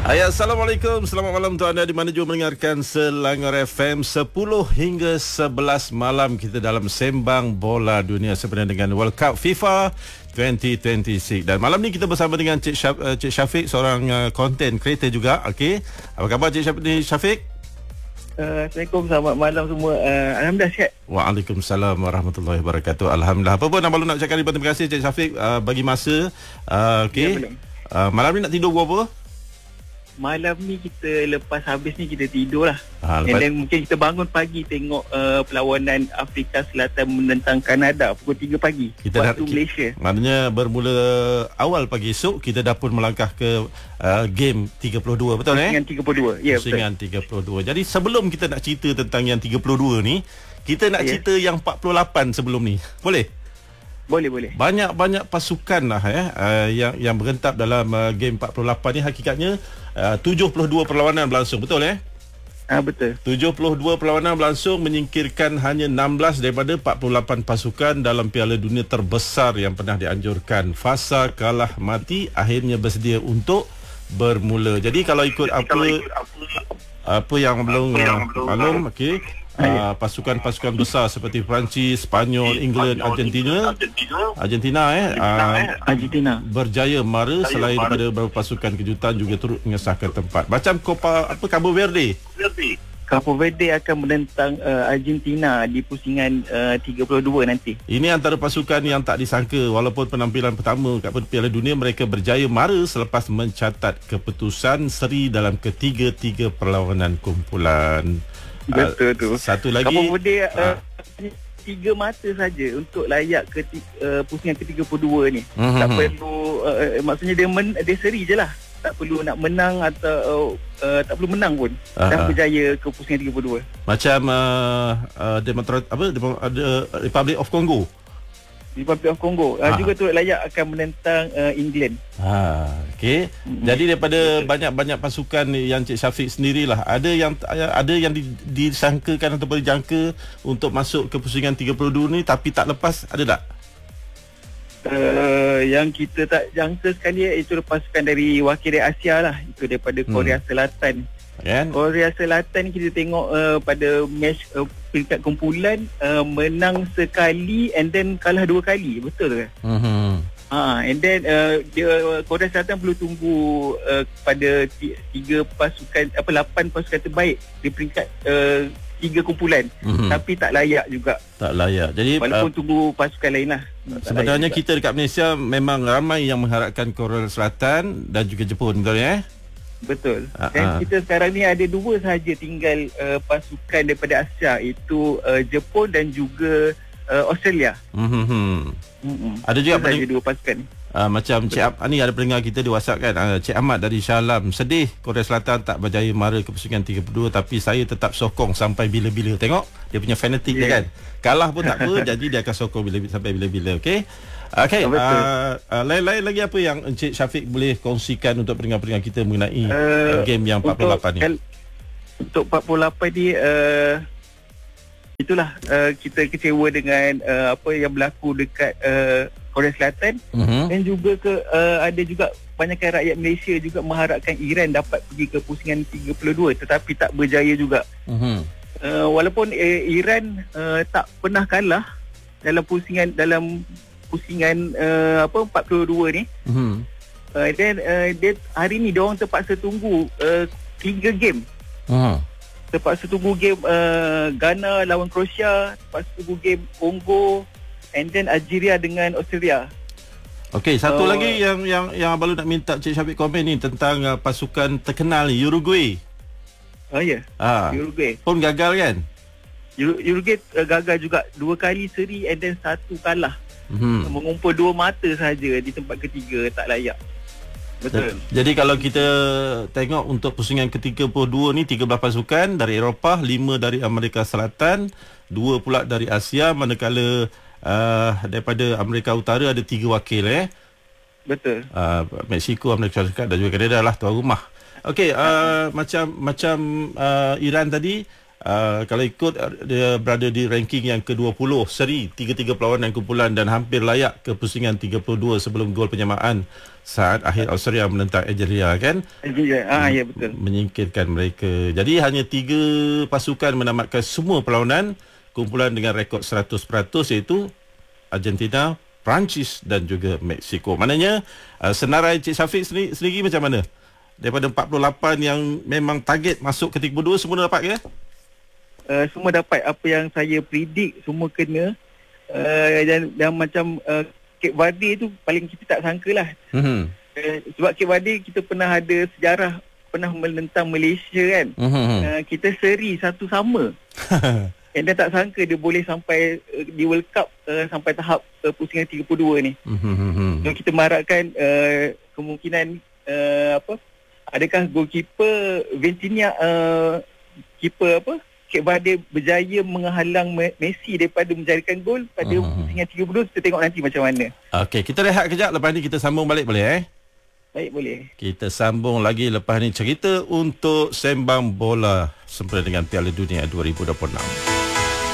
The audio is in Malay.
Hai, Assalamualaikum. Selamat malam untuk anda di mana juga mendengarkan Selangor FM 10 hingga 11 malam kita dalam sembang bola dunia sempena dengan World Cup FIFA 2026. Dan malam ni kita bersama dengan Cik Syafiq, seorang content creator juga. Okey. Apa khabar Cik Syafiq? Assalamualaikum, selamat malam semua. Alhamdulillah sihat. Waalaikumsalam warahmatullahi wabarakatuh. Alhamdulillah. Apa pun nak nak ucapkan terima kasih Cik Syafiq bagi masa. Okey. Malam ni nak tidur berapa? Malam ni kita lepas habis ni kita tidur lah. And then mungkin kita bangun pagi tengok perlawanan Afrika Selatan menentang Kanada pukul 3 pagi waktu Malaysia. Maknanya bermula awal pagi esok kita dah pun melangkah ke game 32, betul Pusingan 32. Ya, Pusingan 32. Jadi sebelum kita nak cerita tentang yang 32 ni, kita nak cerita yang 48 sebelum ni. Boleh? Boleh. Banyak pasukan lah yang berentap dalam game 48 ni. Hakikatnya 72 perlawanan berlangsung, betul betul. 72 perlawanan berlangsung, menyingkirkan hanya 16 daripada 48 pasukan dalam Piala Dunia terbesar yang pernah dianjurkan. Fasa kalah mati akhirnya bersedia untuk bermula. Jadi kalau ikut apa yang belum maklum, okey. Pasukan-pasukan besar seperti Perancis, Sepanyol, England, Argentina berjaya mara selain daripada beberapa pasukan kejutan juga turut mengesahkan tempat. Macam Cabo Verde. Cabo Verde akan menentang Argentina di pusingan 32 nanti. Ini antara pasukan yang tak disangka, walaupun penampilan pertama kat Piala Dunia mereka berjaya mara selepas mencatat keputusan seri dalam ketiga-tiga perlawanan kumpulan. Betul tu. Satu lagi, Cabo Verde 3 mata saja untuk layak ke pusingan ke-32 ni. Tak perlu maksudnya dia seri je lah. Tak perlu nak menang atau tak perlu menang pun. Dah berjaya ke pusingan 32. Macam Republic of Congo. Juga tu layak akan menentang England. Okey. Jadi daripada banyak pasukan yang Cik Syafiq sendirilah, ada yang disangkakan atau dijangka untuk masuk ke pusingan 32 ni tapi tak lepas, ada tak? Yang kita tak jangka sekali itu pasukan dari wakil dari Asia lah. Itu daripada Korea Selatan. Korea Selatan kita tengok pada match peringkat kumpulan menang sekali and then kalah 2 kali, betul ke? And then Korea Selatan perlu tunggu pada 8 pasukan terbaik di peringkat 3 kumpulan. Tapi tak layak juga. Tak layak. Jadi walaupun tunggu pasukan lain lah. Sebenarnya kita dekat Malaysia memang ramai yang mengharapkan Korea Selatan dan juga Jepun, betul Betul. Dan kita sekarang ni ada 2 sahaja tinggal pasukan daripada Asia, itu Jepun dan juga Australia. Ada juga sahaja 2 pasukan. Macam Cik ni ada pendengar kita di WhatsApp kan, Cik Ahmad dari Shah Alam, sedih Korea Selatan tak berjaya mara ke pusingan 32 tapi saya tetap sokong sampai bila-bila. Tengok dia punya fanatik dia kan. Kalah pun tak apa, jadi dia akan sokong sampai bila-bila. Okey. Lain lagi apa yang Encik Syafiq boleh kongsikan untuk pendengar-pendengar kita mengenai game yang 48 ni? Untuk 48 ni itulah kita kecewa dengan apa yang berlaku dekat Korea Selatan. Dan juga ada juga banyakkan rakyat Malaysia juga mengharapkan Iran dapat pergi ke pusingan 32 tetapi tak berjaya juga. Walaupun Iran tak pernah kalah dalam pusingan 42 ni. Dan hari ni diorang terpaksa tunggu 3 game. Terpaksa tunggu game Ghana lawan Croatia, terpaksa tunggu game Congo and then Algeria dengan Australia. Okey, satu lagi yang baru nak minta Cik Syafiq komen ni tentang pasukan terkenal Uruguay. Uruguay pun gagal kan? Uruguay gagal juga 2 kali seri and then 1 kalah. Mengumpul 2 mata saja di tempat ketiga, tak layak. Betul. Jadi kalau kita tengok untuk pusingan ke-32 ni 13 pasukan dari Eropah, 5 dari Amerika Selatan, 2 pula dari Asia, manakala daripada Amerika Utara ada 3 wakil Betul. Mexico, Amerika Syarikat dan juga Kanada lah tuan rumah. Okey, macam Iran tadi Kalau ikut dia berada di ranking yang ke-20 seri 33 perlawanan kumpulan dan hampir layak ke pusingan 32 sebelum gol penyamaan saat akhir Australia menentang Algeria kan. Ya betul. Menyingkirkan mereka. Jadi hanya 3 pasukan menamatkan semua perlawanan kumpulan dengan rekod 100% iaitu Argentina, Perancis dan juga Mexico. Maknanya senarai Cik Syafiq sendiri macam mana? Daripada 48 yang memang target masuk ke 32 semua dah dapat ke? Semua dapat. Apa yang saya predict semua kena. Dan macam Cape Verde tu paling kita tak sangka lah. Sebab Cape Verde kita pernah ada sejarah pernah menentang Malaysia kan. Kita seri satu sama. Dan tak sangka dia boleh sampai di World Cup sampai tahap pusingan 32 ni. So kita mengharapkan kemungkinan adakah goalkeeper Vincinia keeper Cape Verde berjaya menghalang Messi daripada menjadikan gol pada pusingan 32. Kita tengok nanti macam mana. Okey, kita rehat kejap, lepas ni kita sambung balik boleh Baik, boleh. Kita sambung lagi lepas ni cerita untuk sembang bola sempena dengan Piala Dunia 2026.